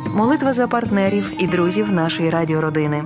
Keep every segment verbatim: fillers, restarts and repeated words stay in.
Молитва за партнерів і друзів нашої радіородини.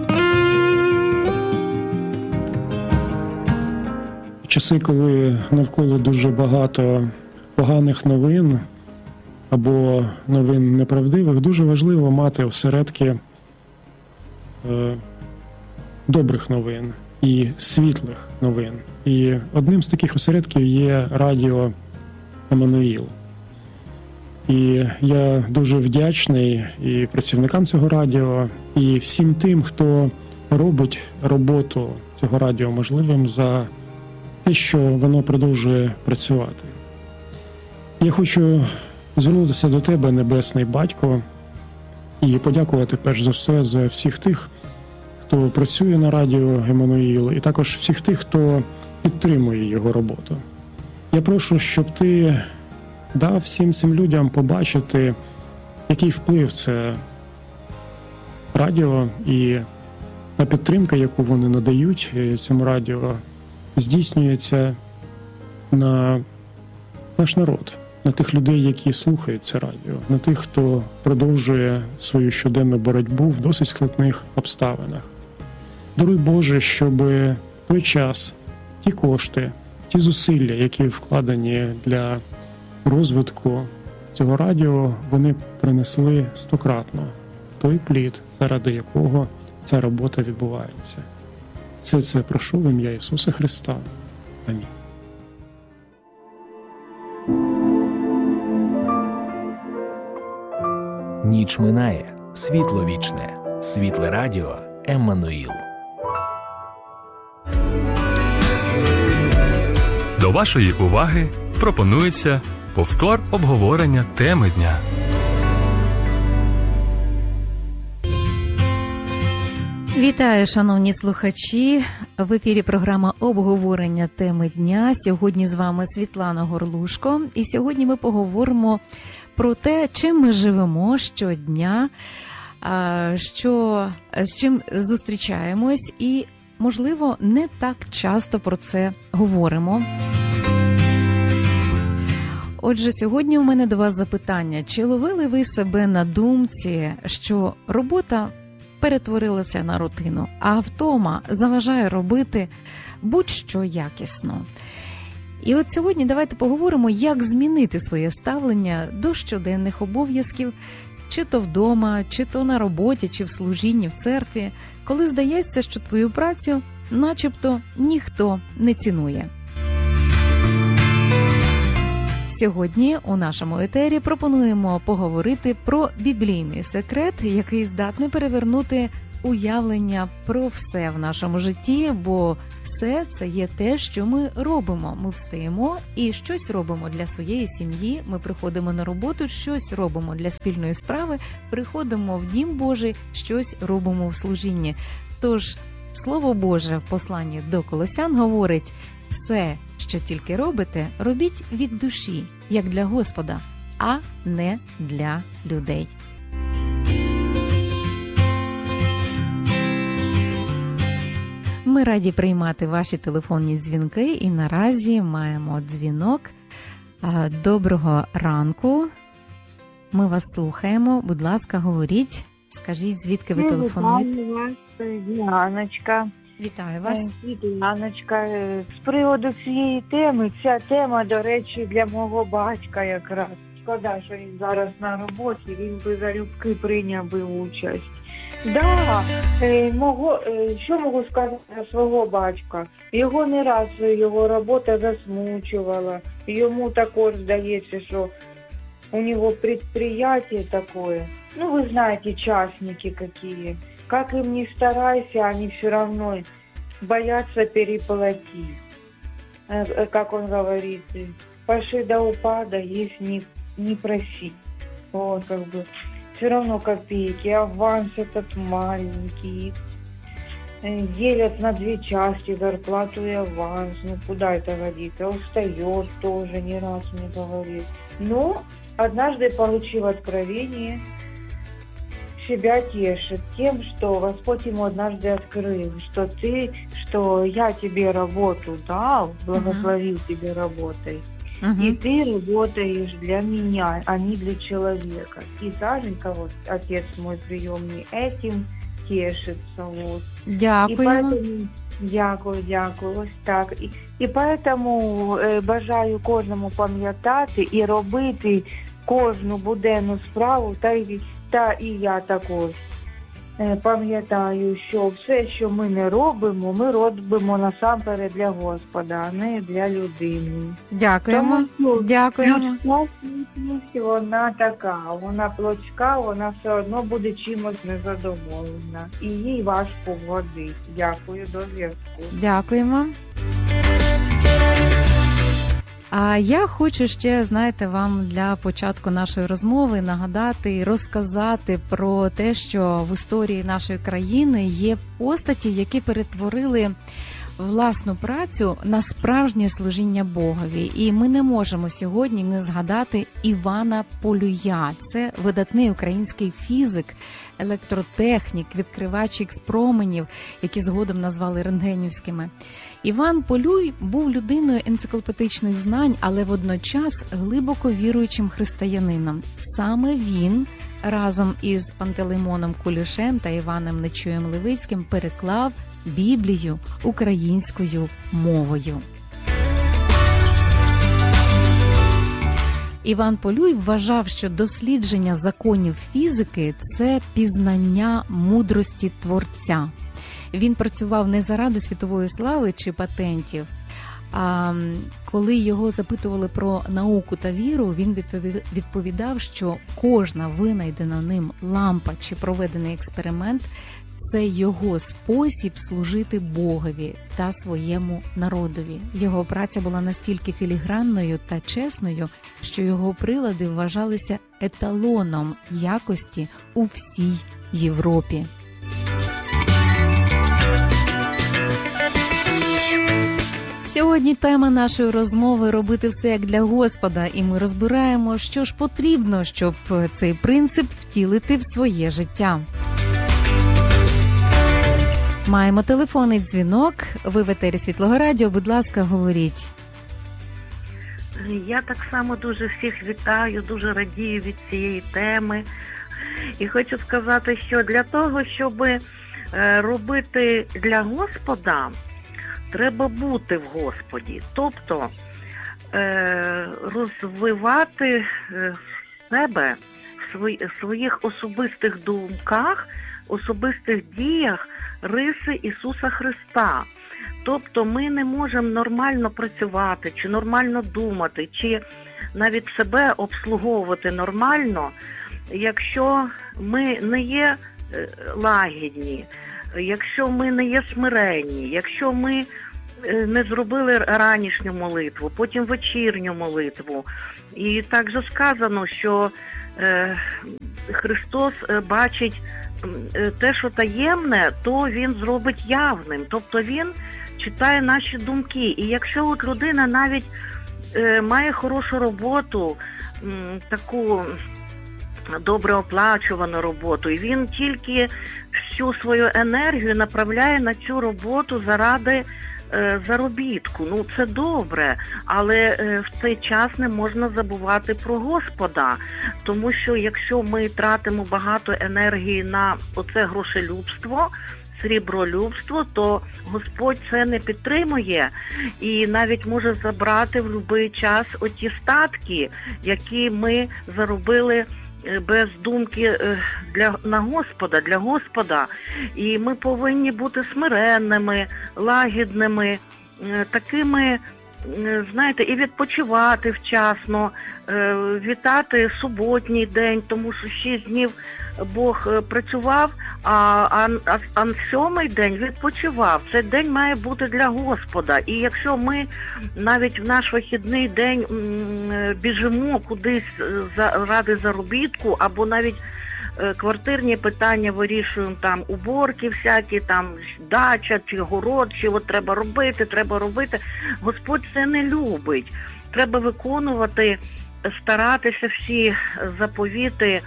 Часи, коли навколо дуже багато поганих новин або новин неправдивих, дуже важливо мати осередки е, добрих новин і світлих новин. І одним з таких осередків є радіо «Еммануїл». І я дуже вдячний і працівникам цього радіо, і всім тим, хто робить роботу цього радіо можливим за те, що воно продовжує працювати. Я хочу звернутися до тебе, Небесний Батько, і подякувати перш за все за всіх тих, хто працює на радіо «Еммануїл», і також всіх тих, хто підтримує його роботу. Я прошу, щоб ти дав всім цим людям побачити, який вплив це радіо і та підтримка, яку вони надають цьому радіо, здійснюється на наш народ, на тих людей, які слухають це радіо, на тих, хто продовжує свою щоденну боротьбу в досить складних обставинах. Даруй Боже, щоб той час, ті кошти, ті зусилля, які вкладені для розвитку цього радіо, вони принесли стократно той плід, заради якого ця робота відбувається. Все це прошу в ім'я Ісуса Христа. Амінь. Ніч минає, світло вічне, світле радіо «Еммануїл». До вашої уваги пропонується повтор обговорення теми дня. Вітаю, шановні слухачі! В ефірі програма «Обговорення теми дня». Сьогодні з вами Світлана Горлушко. І сьогодні ми поговоримо про те, чим ми живемо щодня, що, з чим зустрічаємось і, можливо, не так часто про це говоримо. Отже, сьогодні у мене до вас запитання. Чи ловили ви себе на думці, що робота перетворилася на рутину, а втома заважає робити будь-що якісно? І от сьогодні давайте поговоримо, як змінити своє ставлення до щоденних обов'язків, чи то вдома, чи то на роботі, чи в служінні в церкві, коли здається, що твою працю начебто ніхто не цінує. Сьогодні у нашому етері пропонуємо поговорити про біблійний секрет, який здатний перевернути уявлення про все в нашому житті, бо все це є те, що ми робимо. Ми встаємо і щось робимо для своєї сім'ї, ми приходимо на роботу, щось робимо для спільної справи, приходимо в Дім Божий, щось робимо в служінні. Тож, Слово Боже в посланні до Колосян говорить: все, що тільки робите, робіть від душі, як для Господа, а не для людей. Ми раді приймати ваші телефонні дзвінки, і наразі маємо дзвінок. Доброго ранку. Ми вас слухаємо. Будь ласка, говоріть. Скажіть, звідки ви телефонуєте? Вітаю вас, Діаночка. Вітаю вас. Діаночка, з приводу цієї теми, ця тема, до речі, для мого батька якраз. Шкода, що він зараз на роботі, він би залюбки прийняв би участь. Да, е, мого, е, що можу сказати про свого батька? Його не раз його робота засмучувала. Йому також здається, що у него предприятие такое. Ну, вы знаете, частники какие. Как им ни старайся, они все равно боятся переплатить. Как он говорит, паши до упада, есть не, не проси. Вот, как бы, все равно копейки, аванс этот маленький. Делят на две части зарплату и аванс. Ну, куда это годится? Устает тоже, не раз мне говорит. Но однажды получил откровение, себя тешит тем, что Господь ему однажды открыл, что ты, что я тебе работу дал, благословил uh-huh. тебе работой. Мгм. И ты работаешь для меня, а не для человека. И Сашенька, вот отец мой приемный, этим тешится. Вот. И Дякуємо. поэтому, дякую, дякую, ось так. І, і поэтому е, бажаю кожному пам'ятати і робити кожну буденну справу, та, й- та і я також. Е, Пам'ятаю, що все, що ми не робимо, ми робимо насамперед для Господа, а не для людини. Дякуємо. Тому що Дякуємо. людська сутність, вона така, вона плотська, вона все одно буде чимось незадоволена. І їй важко вгодити. Дякую, до зв'язку. Дякуємо. А я хочу ще, знаєте, вам для початку нашої розмови нагадати і розказати про те, що в історії нашої країни є постаті, які перетворили власну працю на справжнє служіння Богові. І ми не можемо сьогодні не згадати Івана Полюя. Це видатний український фізик, електротехнік, відкривач ікс-променів, які згодом назвали рентгенівськими. Іван Полюй був людиною енциклопедичних знань, але водночас глибоко віруючим християнином. Саме він разом із Пантелеймоном Кулішем та Іваном Нечуєм Левицьким переклав Біблію українською мовою. Іван Полюй вважав, що дослідження законів фізики – це пізнання мудрості Творця. Він працював не заради світової слави чи патентів, а коли його запитували про науку та віру, він відповідав, що кожна винайдена ним лампа чи проведений експеримент – це його спосіб служити Богові та своєму народові. Його праця була настільки філігранною та чесною, що його прилади вважалися еталоном якості у всій Європі. Сьогодні тема нашої розмови – робити все як для Господа, і ми розбираємо, що ж потрібно, щоб цей принцип втілити в своє життя. Маємо телефонний дзвінок. Ви в етері Світлого Радіо. Будь ласка, говоріть. Я так само дуже всіх вітаю, дуже радію від цієї теми. І хочу сказати, що для того, щоб робити для Господа, треба бути в Господі. Тобто розвивати себе в своїх особистих думках, особистих діях риси Ісуса Христа. Тобто ми не можемо нормально працювати, чи нормально думати, чи навіть себе обслуговувати нормально, якщо ми не є лагідні, якщо ми не є смиренні, якщо ми не зробили ранішню молитву, потім вечірню молитву. І так же сказано, що Христос бачить те, що таємне, то Він зробить явним. Тобто Він читає наші думки. І якщо от людина навіть е, має хорошу роботу, м, таку добре оплачувану роботу, і він тільки всю свою енергію направляє на цю роботу заради е, заробітку. Ну, це добре, але е, в цей час не можна забувати про Господа, тому що якщо ми тратимо багато енергії на оце грошелюбство, срібролюбство, то Господь це не підтримує і навіть може забрати в будь-який час оті статки, які ми заробили без думки для, на Господа, для Господа. І ми повинні бути смиренними, лагідними, такими, знаєте, і відпочивати вчасно, вітати суботній день, тому що шість днів Бог працював, а, а, а, а сьомий день відпочивав. Цей день має бути для Господа. І якщо ми навіть в наш вихідний день м, біжимо кудись за, ради заробітку, або навіть е, квартирні питання вирішуємо, там уборки всякі, там дача чи город, чи от треба робити, треба робити. Господь це не любить. Треба виконувати, старатися всі заповіти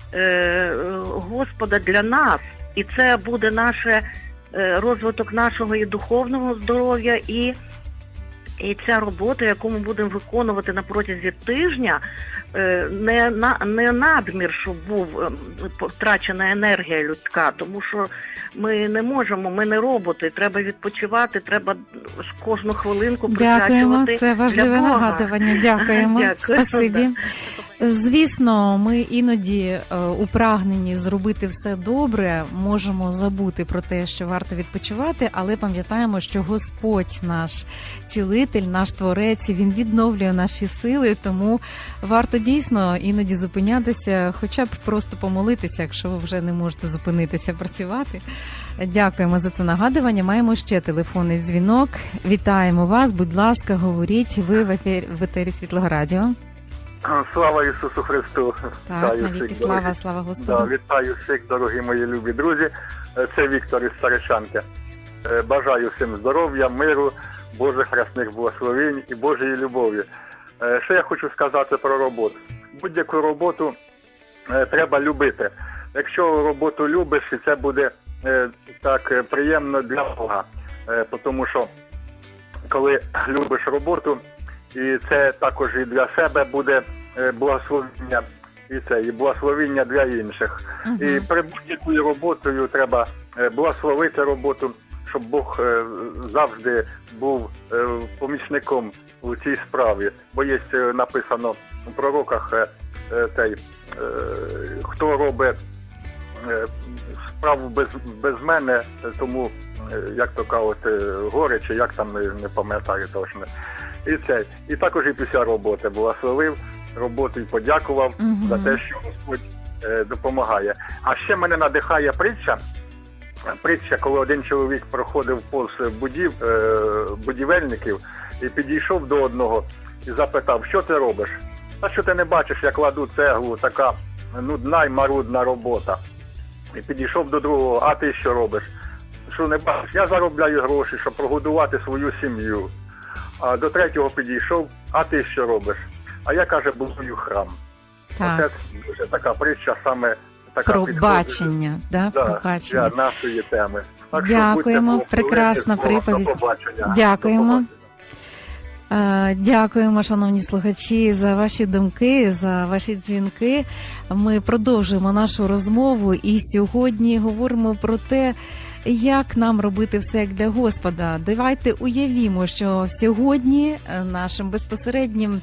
Господа для нас, і це буде наше розвиток нашого і духовного здоров'я, і І ця робота, яку ми будемо виконувати на протязі тижня, не, на, не надмір, щоб був втрачена енергія людська, тому що ми не можемо, ми не роботи, треба відпочивати, треба кожну хвилинку присвячувати. Дякуємо, це важливе для Бога. нагадування. Дякуємо. Дякую. Спасибі. Звісно, ми іноді е, у прагненні зробити все добре, можемо забути про те, що варто відпочивати, але пам'ятаємо, що Господь наш цілитель, наш Творець, Він відновлює наші сили, тому варто дійсно іноді зупинятися, хоча б просто помолитися, якщо ви вже не можете зупинитися працювати. Дякуємо за це нагадування. Маємо ще телефонний дзвінок. Вітаємо вас, будь ласка, говоріть, ви в ефірі, в етері Світлого Радіо. Слава Ісусу Христу! Так, навіки слава, слава Господу. Да, вітаю всіх, дорогі мої любі друзі. Це Віктор із Старичанки. Бажаю всім здоров'я, миру, Божих рясних благословень і Божої любові. Що я хочу сказати про роботу? Будь-яку роботу треба любити. Якщо роботу любиш, і це буде так приємно для Бога. Тому що коли любиш роботу, і це також і для себе буде благословення, і це і благословення для інших. Uh-huh. І при будь-якою роботою треба благословити роботу, щоб Бог завжди був помічником у цій справі. Бо є написано у пророках, той, хто робить справу без, без мене, тому, як то кажуть, горе, чи як там, не пам'ятаю точно. І це. І також і після роботи благословив роботу і подякував uh-huh. за те, що Господь е, допомагає. А ще мене надихає притча, притча, коли один чоловік проходив повз будів, е, будівельників і підійшов до одного і запитав, що ти робиш? А що ти не бачиш, я кладу цеглу, така нудна й марудна робота. І підійшов до другого, а ти що робиш? Що не бачиш? Я заробляю гроші, щоб прогодувати свою сім'ю. А до третього підійшов, а ти що робиш? А я, каже, будую храм. Так. Оце дуже така притча, саме така про підходить. бачення, да? Да, про бачення. для нашої теми. Так, дякуємо, прекрасна приповість. Дякуємо. Дякуємо, шановні слухачі, за ваші думки, за ваші дзвінки. Ми продовжуємо нашу розмову і сьогодні говоримо про те, як нам робити все як для Господа. Давайте уявімо, що сьогодні нашим безпосереднім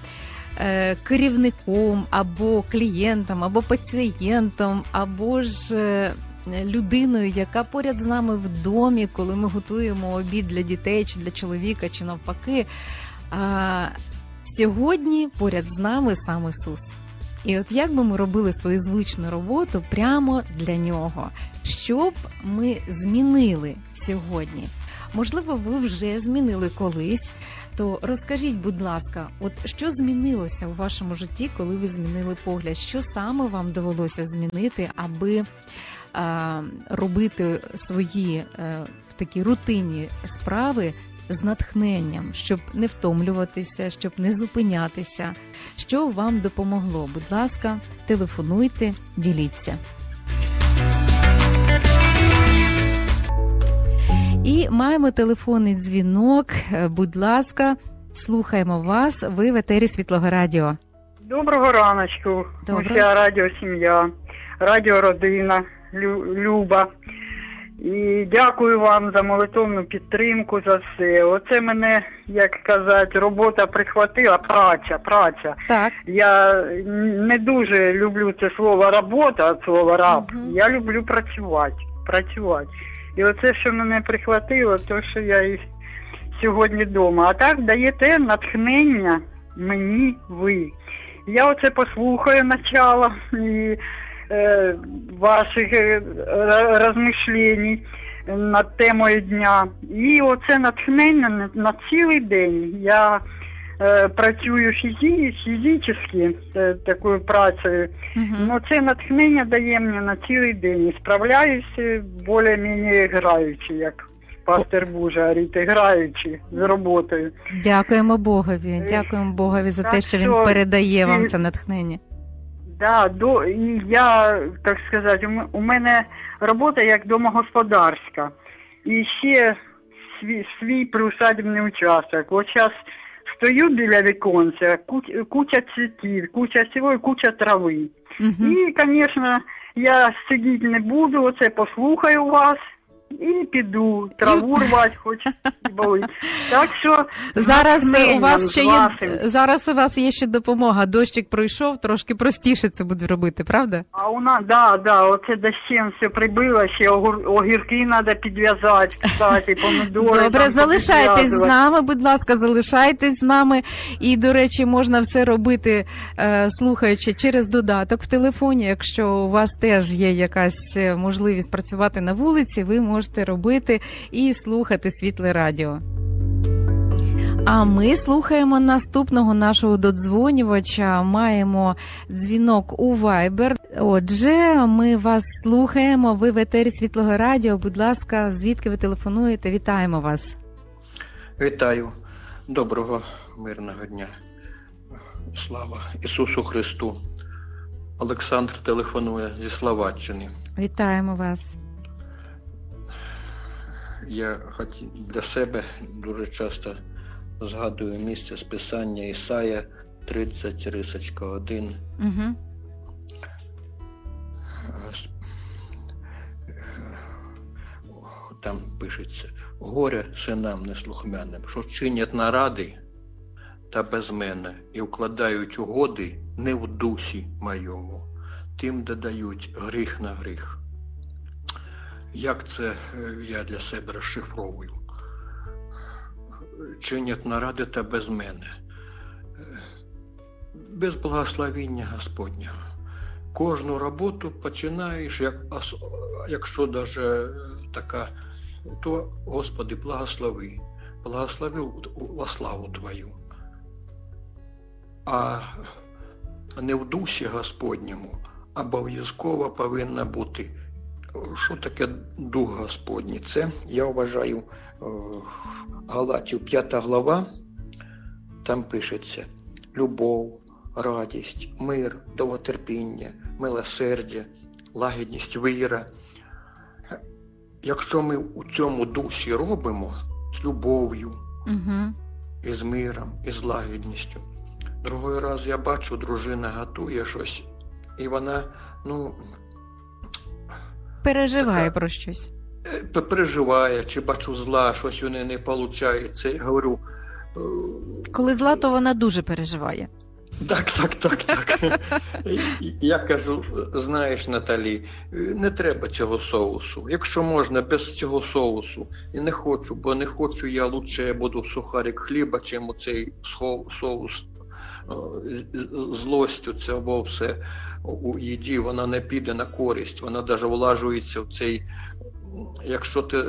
керівником або клієнтом, або пацієнтом, або ж людиною, яка поряд з нами в домі, коли ми готуємо обід для дітей, чи для чоловіка, чи навпаки, а сьогодні поряд з нами сам Ісус. І от як би ми робили свою звичну роботу прямо для Нього? Що б ми змінили сьогодні? Можливо, ви вже змінили колись, то розкажіть, будь ласка, от що змінилося у вашому житті, коли ви змінили погляд? Що саме вам довелося змінити, аби а, робити свої а, такі рутинні справи з натхненням, щоб не втомлюватися, щоб не зупинятися? Що вам допомогло? Будь ласка, телефонуйте, діліться. І маємо телефонний дзвінок. Будь ласка, слухаємо вас. Ви в етері Світлого Радіо. Доброго раночку. Уся радіосім'я, радіородина, Лю, Люба. І дякую вам за молитовну підтримку, за все. Оце мене, як казати, робота прихватила, праця, праця. Так. Я не дуже люблю це слово робота, слово раб. Угу. Я люблю працювати, працювати. І оце, що мене прихватило, то, що я і сьогодні вдома. А так даєте натхнення мені ви. Я оце послухаю начало і е, ваших е, розмишлень над темою дня. І оце натхнення на, на цілий день. Я е, працюю фізі, фізично е, такою працею. Uh-huh. Ну, це натхнення дає мені на цілий день. І справляюся більш-менш граючи, як пастор Бужа говорить, граючи з роботою. Дякуємо Богові. Дякуємо Богові за так те, що Він що... передає вам це натхнення. Да, до, і я, так сказати, у мене робота як домогосподарська. І ще свій, свій приусадебний участок. От зараз стою біля віконця, куча, куча цвітів, куча всього, куча трави. Угу. І, звісно, я сидіти не буду, оце послухаю вас і піду, траву рвати, хоч і болить. Так що Зараз натхненням у вас ще з є вашим. зараз у вас є ще допомога. Дощик пройшов, трошки простіше це буде робити, правда? А у нас, да, да, оце дощем все прибило, ще огур, огірки треба підв'язати, кстати, помидори. Добре, там залишайтесь з підв'язувати. нами, будь ласка, залишайтесь з нами. І, до речі, можна все робити, е, слухаючи через додаток в телефоні. Якщо у вас теж є якась е, можливість працювати на вулиці, ви можете робити і слухати Світле Радіо. А ми слухаємо наступного нашого додзвонювача. Маємо дзвінок у Viber. Отже, ми вас слухаємо. Ви в етері Світлого Радіо. Будь ласка, звідки ви телефонуєте? Вітаємо вас. Вітаю. Доброго мирного дня. Слава Ісусу Христу. Олександр телефонує зі Словаччини. Вітаємо вас. Я хотів для себе дуже часто згадую місце з Писання Ісая тридцять, рисочка один. Угу. Там пишеться: «Горя синам неслухмяним, що чинять наради та без мене, і вкладають угоди не в дусі моєму, тим додають гріх на гріх». Як це я для себе розшифровую? Чинять наради та без мене, без благословіння Господнього. Кожну роботу починаєш, як, якщо даже така, то, Господи, благослови, благослови во славу Твою. А не в дусі Господньому обов'язково повинна бути. Що таке Дух Господній? Це, я вважаю, Галатів п'ята глава, там пишеться: любов, радість, мир, довготерпіння, милосердя, лагідність, віра. Якщо ми у цьому дусі робимо з любов'ю, Угу. і з миром, і з лагідністю. Другий раз я бачу, дружина готує щось, і вона, ну... Переживає така, про щось. переживає, чи бачу зла, щось у неї не виходить. Я говорю... Коли зла, то вона дуже переживає. Так, так, так, так. Я кажу, знаєш, Наталі, не треба цього соусу. Якщо можна, без цього соусу. І не хочу, бо не хочу, я лучше буду сухарик хліба, чим оцей соус. Злостю цього все у їді, вона не піде на користь, вона навіть влажується в цей, якщо ти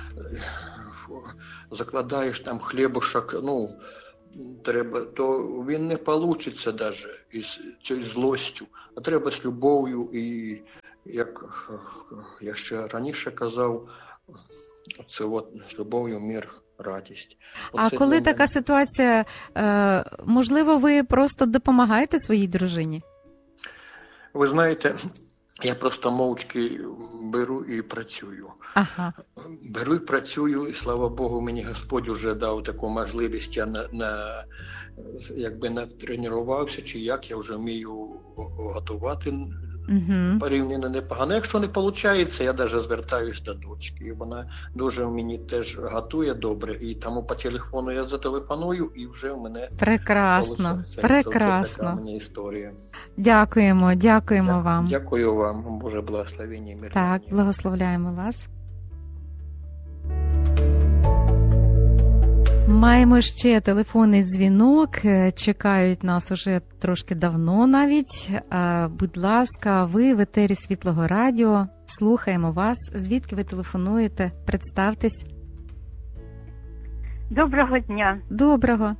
закладаєш там хлібушок, ну, треба, то він не получиться навіть із цією злостю, а треба з любов'ю і, як я ще раніше казав, це от з любов'ю мир, радість. Оце а коли для така мене. ситуація, е, можливо, ви просто допомагаєте своїй дружині? Ви знаєте, я просто мовчки беру і працюю. Ага. Беру і працюю, і слава Богу, мені Господь вже дав таку можливість, я на, на, якби натренувався, чи як я вже вмію готувати. Угу. Порівняно непогано. Якщо не виходить, я навіть звертаюсь до дочки. І вона дуже мені теж готує добре. І тому по телефону я зателефоную, і вже в мене прекрасно, получається. прекрасно. Це така мені історія. Дякуємо, дякуємо Дя- вам. Дякую вам. Боже благословення і мир. Так, благословляємо вас. Маємо ще телефонний дзвінок. Чекають нас уже трошки давно навіть. Будь ласка, ви в етері Світлого Радіо. Слухаємо вас. Звідки ви телефонуєте? Представтесь. Доброго дня. Доброго.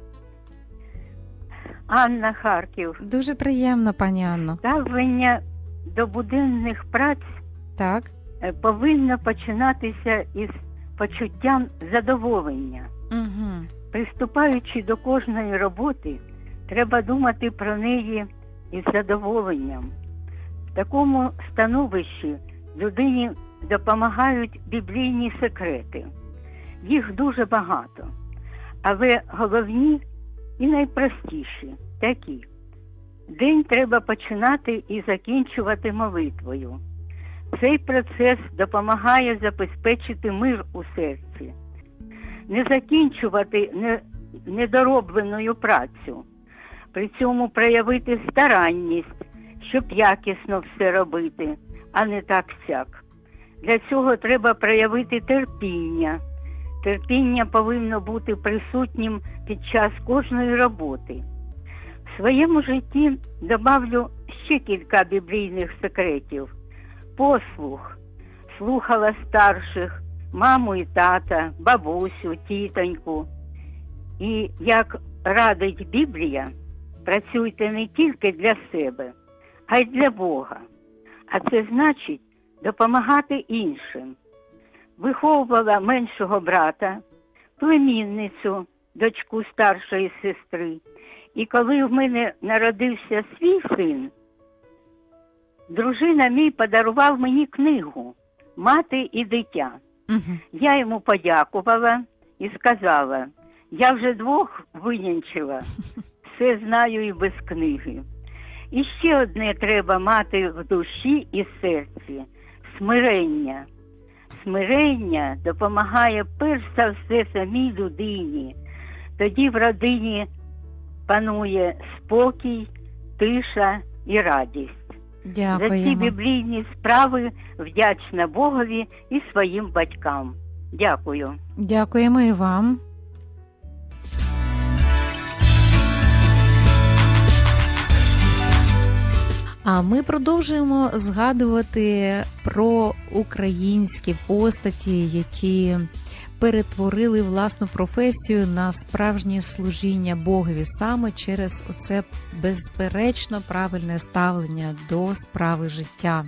Анна, Харків. Дуже приємно, пані Анно. Ставлення до буденних праць Так. е, повинно починатися із почуттям задоволення. Угу. Приступаючи до кожної роботи, треба думати про неї із задоволенням. В такому становищі людині допомагають біблійні секрети. Їх дуже багато. Але головні і найпростіші, такі. День треба починати і закінчувати молитвою. Цей процес допомагає забезпечити мир у серці. Не закінчувати не, недоробленою працю. При цьому проявити старанність, щоб якісно все робити, а не так-сяк. Для цього треба проявити терпіння. Терпіння повинно бути присутнім під час кожної роботи. В своєму житті добавлю ще кілька біблійних секретів. Послух. Слухала старших, маму і тата, бабусю, тітоньку. І, як радить Біблія, працюйте не тільки для себе, а й для Бога. А це значить допомагати іншим. Виховувала меншого брата, племінницю, дочку старшої сестри. І коли в мене народився свій син, дружина мій подарував мені книгу «Мати і дитя». Угу. Я йому подякувала і сказала: я вже двох винянчила, все знаю і без книги. І ще одне треба мати в душі і серці – смирення. Смирення допомагає перш за все самій людині. Тоді в родині панує спокій, тиша і радість. Дякуємо. За ці біблійні справи вдячна Богові і своїм батькам. Дякую. Дякуємо і вам. А ми продовжуємо згадувати про українські постаті, які перетворили власну професію на справжнє служіння Богові саме через оце безперечно правильне ставлення до справи життя.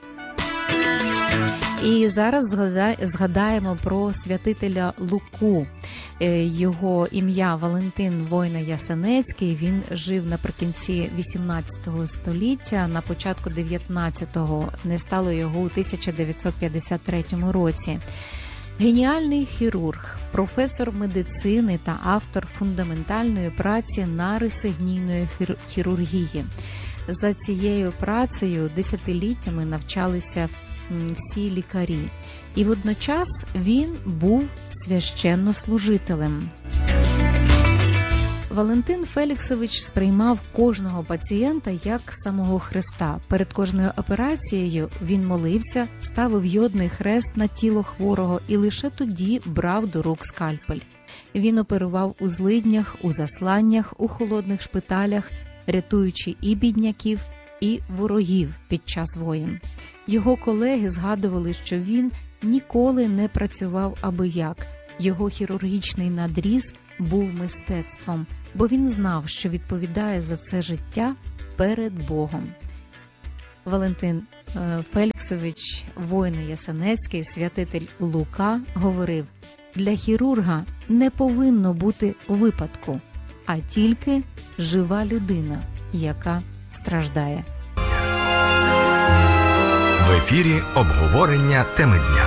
І зараз згадаємо про святителя Луку. Його ім'я Валентин Войно-Ясенецький. Він жив наприкінці вісімнадцятого століття, на початку дев'ятнадцятого. Не стало його у тисяча дев'ятсот п'ятдесят третьому році. Геніальний хірург, професор медицини та автор фундаментальної праці нариси гнійної хірургії. За цією працею десятиліттями навчалися всі лікарі. І водночас він був священнослужителем. Валентин Феліксович сприймав кожного пацієнта як самого Христа. Перед кожною операцією він молився, ставив йодний хрест на тіло хворого і лише тоді брав до рук скальпель. Він оперував у злиднях, у засланнях, у холодних шпиталях, рятуючи і бідняків, і ворогів під час воєн. Його колеги згадували, що він ніколи не працював абияк. Його хірургічний надріз був мистецтвом, бо він знав, що відповідає за це життя перед Богом. Валентин Феліксович Войно-Ясенецький, святитель Лука, говорив: «Для хірурга не повинно бути випадку, а тільки жива людина, яка страждає». В ефірі обговорення теми дня.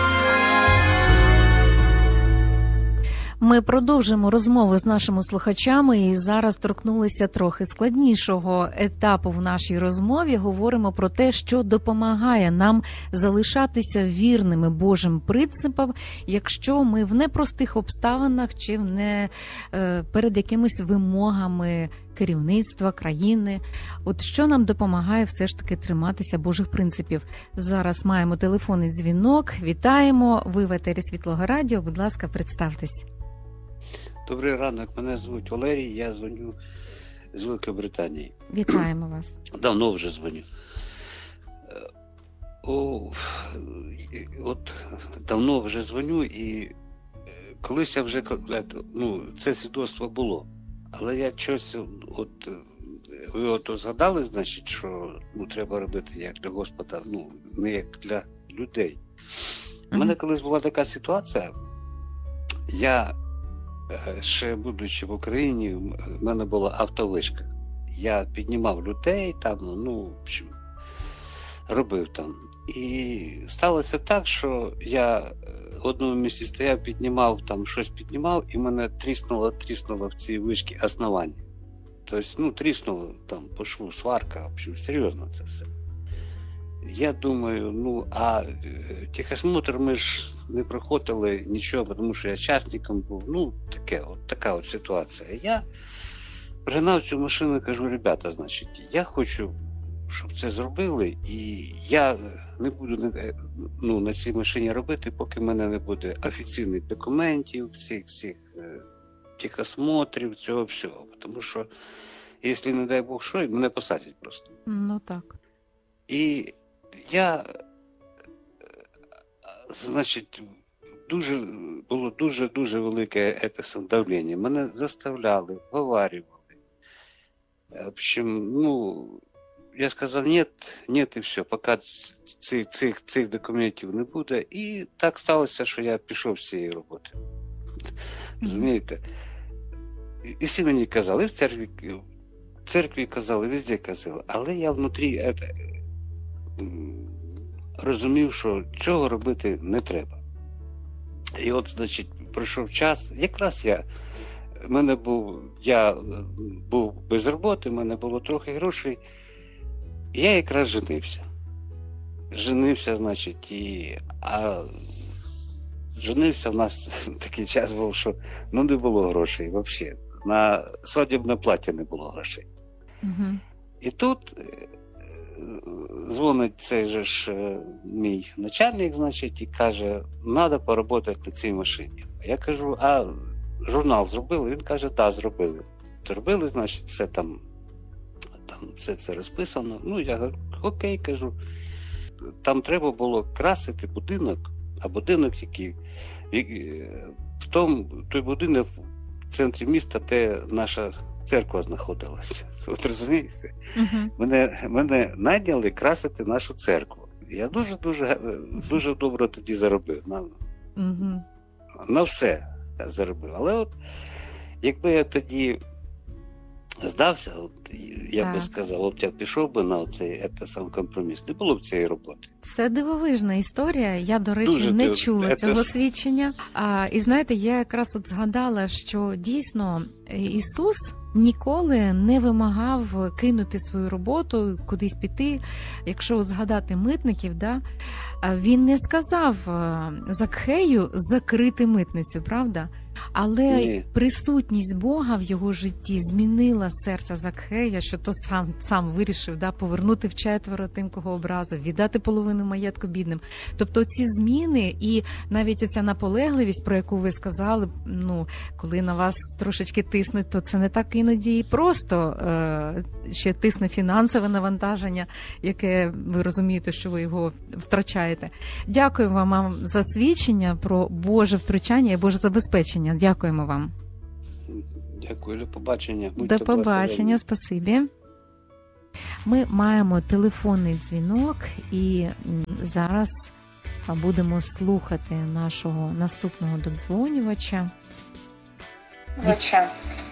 Ми продовжимо розмову з нашими слухачами і зараз торкнулися трохи складнішого етапу в нашій розмові. Говоримо про те, що допомагає нам залишатися вірними Божим принципам, якщо ми в непростих обставинах чи в не перед якимись вимогами керівництва, країни. От що нам допомагає все ж таки триматися Божих принципів? Зараз маємо телефонний дзвінок. Вітаємо. Ви в етері Світлого Радіо. Будь ласка, представтесь. Добрий ранок, мене звуть Валерій, я дзвоню з Великої Британії. Вітаємо вас. Давно вже дзвоню. О, от давно вже дзвоню, і колись я вже, ну, це свідоцтво було. Але я щось, от, ви от згадали, значить, що ну, треба робити як для Господа, ну, не як для людей. У мене колись була така ситуація, я ще будучи в Україні, в мене була автовишка. Я піднімав людей, там, ну, в общем, робив там. І сталося так, що я в одному місці стояв, піднімав, там щось піднімав, і мене тріснуло, тріснуло в цій вишці основання. Тобто, ну, тріснуло там по шву, сварка, в общем, серйозно це все. Я думаю, ну, а техосмотр ми ж не проходили нічого, тому що я частником був, ну, таке, от така от ситуація. Я пригнав цю машину і кажу, ребята, значить, я хочу, щоб це зробили, і я не буду ну, на цій машині робити, поки в мене не буде офіційних документів, всіх, всіх техосмотрів, цього всього. Тому що, якщо, не дай Бог, що, мене посадять просто. Ну, так. І я, значить, дуже, було дуже-дуже велике давлення. Мене заставляли, вговарювали. В общем, ну, я сказав, нет, нет, і все, поки цих, цих, цих документів не буде. І так сталося, що я пішов з цієї роботи. Розумієте? І всі мені казали, і в церкві, в церкві казали, везде казали, але я внутрі это, розумів, що цього робити не треба. І от, значить, пройшов час, якраз я, в мене був, я був без роботи, в мене було трохи грошей, і я якраз женився. Женився, значить, і, а женився в нас такий час був, що ну, не було грошей взагалі. На свадібне плаття не було грошей. Угу. І тут дзвонить цей же ж мій начальник, значить, і каже, треба поработати на цій машині. Я кажу, а журнал зробили? Він каже, так, зробили. Зробили, значить, все там, там все це розписано. Ну, я говорю, окей, кажу. Там треба було красити будинок, а будинок, який, в тому, той будинок в центрі міста, де наша церква знаходилася. От розумієте? Uh-huh. Мене, мене найняли красити нашу церкву. Я дуже-дуже дуже добре тоді заробив. На, uh-huh. на все заробив. Але от, якби я тоді здався, от, я так. би сказав, от я пішов би на цей сам компроміс, не було б цієї роботи. Це дивовижна історія. Я, до речі, Дуже не див... чула це... цього свідчення. А, і знаєте, я якраз от згадала, що дійсно Ісус ніколи не вимагав кинути свою роботу, кудись піти. Якщо от згадати митників, да, він не сказав Закхею закрити митницю, правда? Але Ні. присутність Бога в його житті змінила серце Закхея, що то сам, сам вирішив да, повернути вчетверо тим, кого образив, віддати половину маєтку бідним. Тобто ці зміни і навіть оця наполегливість, про яку ви сказали, ну, коли на вас трошечки тиснуть, то це не так іноді і просто. Е- ще тисне фінансове навантаження, яке ви розумієте, що ви його втрачаєте. Дякую вам за свідчення про Боже втручання і Боже забезпечення. Дякуємо вам. Дякую, до побачення. Будьте до побачення, спасибі. Ми маємо телефонний дзвінок і зараз будемо слухати нашого наступного додзвонювача. Врача.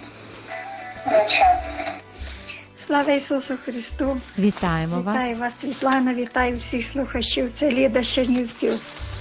Врача. Слава Ісусу Христу! Вітаємо вас! Вітаю вас, Світлана, вітаю всіх слухачів. Це Ліда з Чернівців.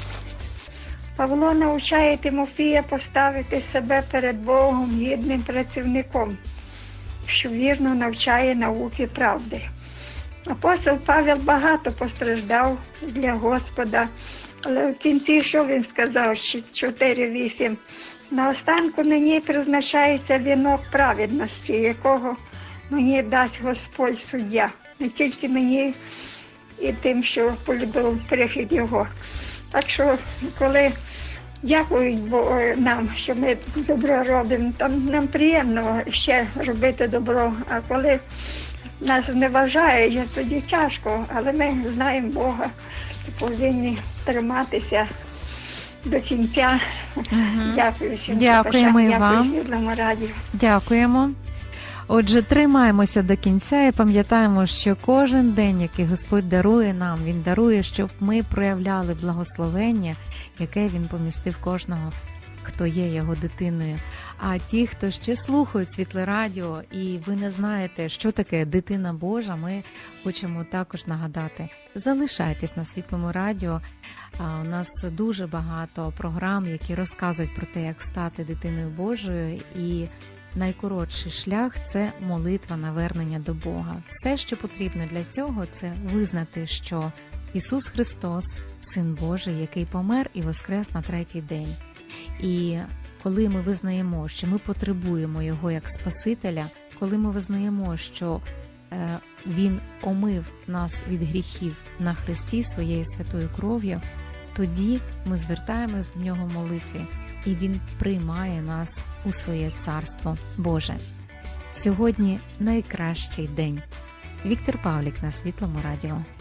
Павло навчає Тимофія поставити себе перед Богом гідним працівником, що вірно навчає науки правди. Апостол Павел багато постраждав для Господа, але в кінці що він сказав? чотири вісім. Наостанку мені призначається вінок праведності, якого мені дасть Господь суддя. Не тільки мені і тим, що полюбив прихід його. Так що, коли дякують нам, що ми добро робимо, там нам приємно ще робити добро. А коли нас не вважає, тоді тяжко. Але ми знаємо Бога і повинні триматися до кінця. Угу. Дякую всім. Дякуємо і вам. Радіо. Дякуємо. Отже, тримаємося до кінця і пам'ятаємо, що кожен день, який Господь дарує нам, Він дарує, щоб ми проявляли благословення, яке Він помістив кожного хто є його дитиною. А ті, хто ще слухають Світле Радіо, і ви не знаєте, що таке дитина Божа, ми хочемо також нагадати. Залишайтесь на Світлому Радіо. У нас дуже багато програм, які розказують про те, як стати дитиною Божою, і найкоротший шлях – це молитва, навернення до Бога. Все, що потрібно для цього, це визнати, що Ісус Христос – Син Божий, який помер і воскрес на третій день. І коли ми визнаємо, що ми потребуємо Його як Спасителя, коли ми визнаємо, що е, Він омив нас від гріхів на хресті своєю святою кров'ю, тоді ми звертаємось до Нього в молитві, і Він приймає нас у своє Царство Боже. Сьогодні найкращий день. Віктор Павлік на Світлому Радіо.